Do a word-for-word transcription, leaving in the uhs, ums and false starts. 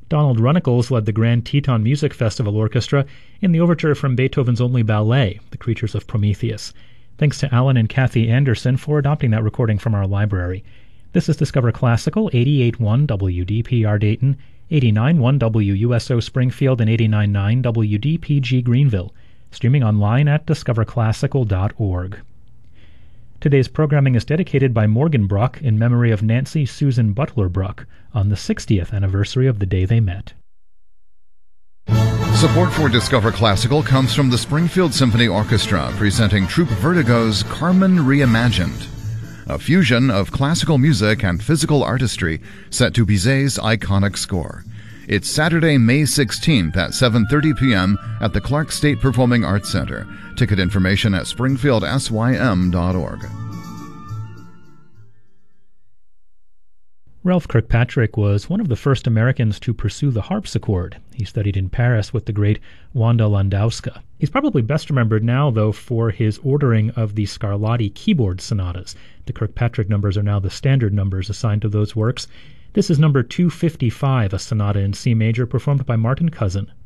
Donald Runnicles led the Grand Teton Music Festival Orchestra in the overture from Beethoven's only ballet, The Creatures of Prometheus. Thanks to Alan and Kathy Anderson for adopting that recording from our library. This is Discover Classical, eighty-eight point one W D P R Dayton, eighty-nine point one W U S O Springfield, and eighty-nine point nine W D P G Greenville, streaming online at discover classical dot org. Today's programming is dedicated by Morgan Bruck in memory of Nancy Susan Butler Bruck on the sixtieth anniversary of the day they met. Support for Discover Classical comes from the Springfield Symphony Orchestra, presenting Troupe Vertigo's Carmen Reimagined, a fusion of classical music and physical artistry set to Bizet's iconic score. It's Saturday, May sixteenth at seven thirty p.m. at the Clark State Performing Arts Center. Ticket information at springfield s y m dot org. Ralph Kirkpatrick was one of the first Americans to pursue the harpsichord. He studied in Paris with the great Wanda Landowska. He's probably best remembered now, though, for his ordering of the Scarlatti keyboard sonatas. The Kirkpatrick numbers are now the standard numbers assigned to those works. This is number two fifty-five, a sonata in C major performed by Martin Cousin.